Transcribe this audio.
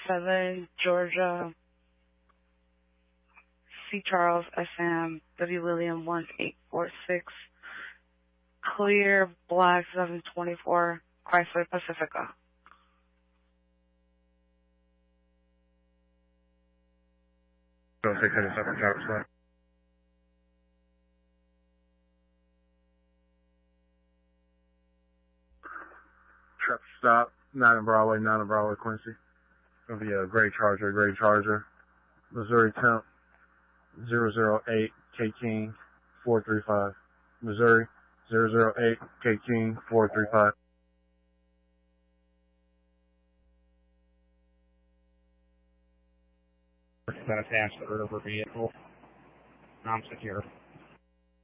7, Georgia, C. Charles, SM, W. William 1846, Clear, Black 724, Chrysler Pacifica. Go 607, Travis Scott. Truck stop, 9 on Broadway, Quincy. Gonna be a gray Charger. Missouri temp, 008, K King, 435. Missouri, 008, K King, 435. That attached to the river vehicle. Non-secure.